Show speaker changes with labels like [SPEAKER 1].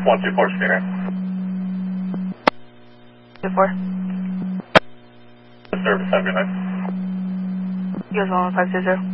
[SPEAKER 1] 124 Skinner.
[SPEAKER 2] 24.
[SPEAKER 1] Service, have a good night.
[SPEAKER 2] You guys on 520.